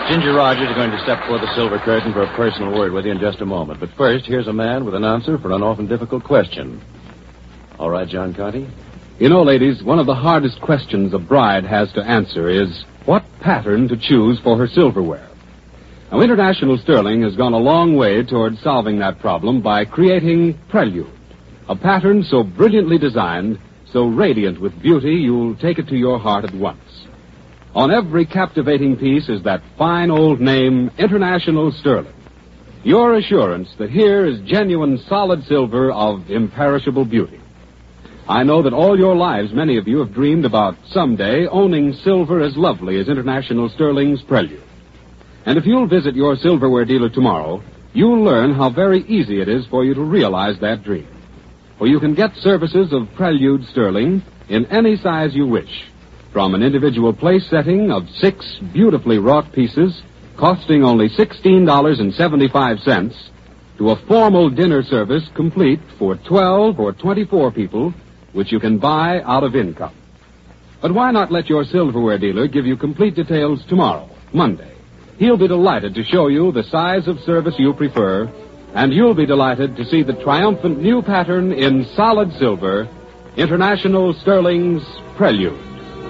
Ginger Rogers is going to step before the silver curtain for a personal word with you in just a moment. But first, here's a man with an answer for an often difficult question. All right, John Conte? You know, ladies, one of the hardest questions a bride has to answer is what pattern to choose for her silverware. Now, International Sterling has gone a long way toward solving that problem by creating Prelude, a pattern so brilliantly designed, so radiant with beauty, you'll take it to your heart at once. On every captivating piece is that fine old name, International Sterling. Your assurance that here is genuine solid silver of imperishable beauty. I know that all your lives, many of you have dreamed about someday owning silver as lovely as International Sterling's Prelude. And if you'll visit your silverware dealer tomorrow, you'll learn how very easy it is for you to realize that dream. For you can get services of Prelude Sterling in any size you wish, from an individual place setting of 6 beautifully wrought pieces costing only $16.75 to a formal dinner service complete for 12 or 24 people, which you can buy out of income. But why not let your silverware dealer give you complete details tomorrow, Monday? He'll be delighted to show you the size of service you prefer, and you'll be delighted to see the triumphant new pattern in solid silver, International Sterling's Prelude.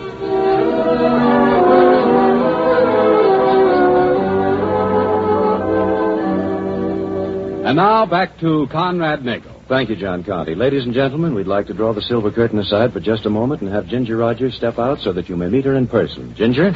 And now back to Conrad Nagel. Thank you, John Conte. Ladies and gentlemen, we'd like to draw the silver curtain aside for just a moment and have Ginger Rogers step out so that you may meet her in person. Ginger?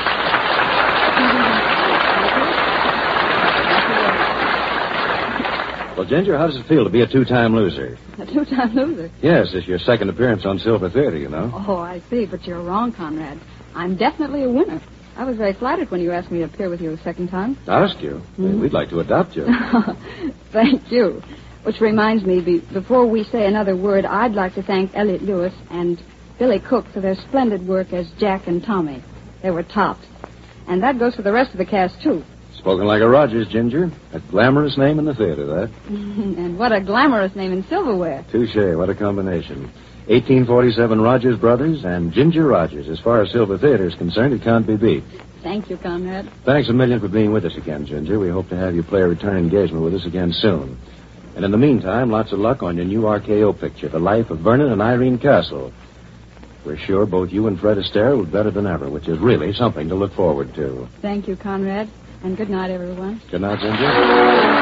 Well, Ginger, how does it feel to be a two-time loser? A two-time loser? Yes, it's your second appearance on Silver Theater, you know. Oh, I see, but you're wrong, Conrad. I'm definitely a winner. I was very flattered when you asked me to appear with you a second time. Asked you? Mm-hmm. We'd like to adopt you. Thank you. Which reminds me, before we say another word, I'd like to thank Elliot Lewis and Billy Cook for their splendid work as Jack and Tommy. They were tops. And that goes for the rest of the cast, too. Spoken like a Rogers, Ginger. A glamorous name in the theater, that. And what a glamorous name in silverware. Touche. What a combination. 1847 Rogers Brothers and Ginger Rogers. As far as Silver Theater is concerned, it can't be beat. Thank you, Conrad. Thanks a million for being with us again, Ginger. We hope to have you play a return engagement with us again soon. And in the meantime, lots of luck on your new RKO picture, The Life of Vernon and Irene Castle. We're sure both you and Fred Astaire will be better than ever, which is really something to look forward to. Thank you, Conrad. And good night, everyone. Good night, Ginger.